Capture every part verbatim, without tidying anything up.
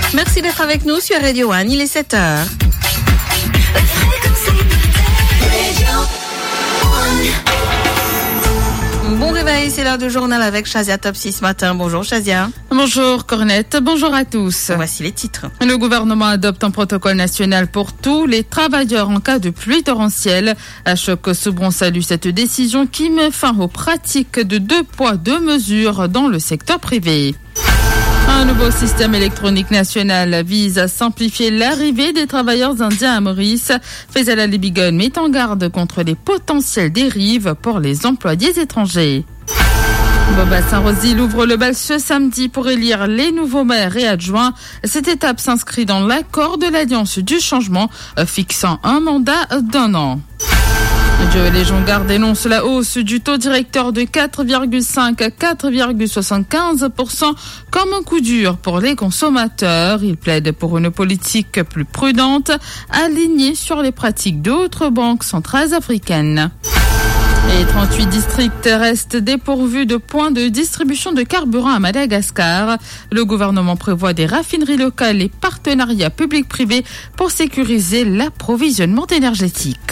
Merci d'être avec nous sur Radio One, il est sept heures. Bon réveil, c'est l'heure du journal avec Shazia Topsy ce matin. Bonjour Shazia. Bonjour Cornette, bonjour à tous. Voici les titres. Le gouvernement adopte un protocole national pour tous les travailleurs en cas de pluie torrentielle. À Choc-Sobron salue cette décision qui met fin aux pratiques de deux poids deux mesures dans le secteur privé. Un nouveau système électronique national vise à simplifier l'arrivée des travailleurs indiens à Maurice. Faisal Ali-Bigon met en garde contre les potentielles dérives pour les employés étrangers. Boba Saint-Rosy ouvre le bal ce samedi pour élire les nouveaux maires et adjoints. Cette étape s'inscrit dans l'accord de l'Alliance du changement fixant un mandat d'un an. Joël Lejongar dénonce la hausse du taux directeur de quatre virgule cinq à quatre virgule soixante-quinze pour cent comme un coup dur pour les consommateurs. Il plaide pour une politique plus prudente, alignée sur les pratiques d'autres banques centrales africaines. Et trente-huit districts restent dépourvus de points de distribution de carburant à Madagascar. Le gouvernement prévoit des raffineries locales et partenariats publics-privés pour sécuriser l'approvisionnement énergétique.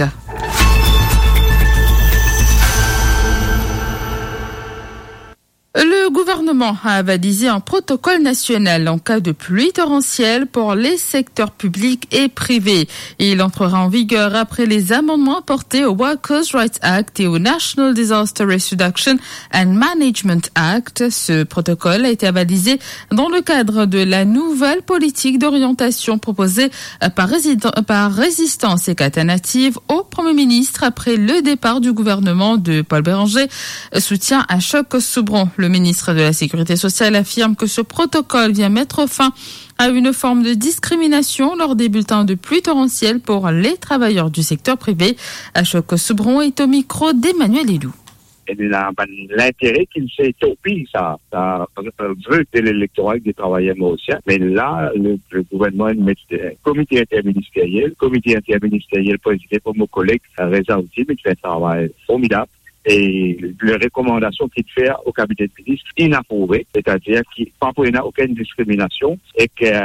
Le gouvernement a avalisé un protocole national en cas de pluie torrentielle pour les secteurs publics et privés. Il entrera en vigueur après les amendements apportés au Workers' Rights Act et au National Disaster Risk Reduction and Management Act. Ce protocole a été avalisé dans le cadre de la nouvelle politique d'orientation proposée par, Résident- par Résistance et Catanative au Premier ministre après le départ du gouvernement de Paul Béranger. Soutien à Choc-Sobron. Le ministre de la Sécurité sociale affirme que ce protocole vient mettre fin à une forme de discrimination lors des bulletins de pluie torrentielle pour les travailleurs du secteur privé. À Choc-Sobron est au micro d'Emmanuel Edoux. L'intérêt qu'il s'est topé, ça, ça veut de l'électorat des travailleurs mauriciens. Mais là, le, le gouvernement met un comité interministériel, comité interministériel présidé par mon collègue Reza Outi, qui fait un travail formidable. Et les recommandations qu'il fait au cabinet de ministre inapprouvées, c'est-à-dire qu'il n'y a aucune discrimination et que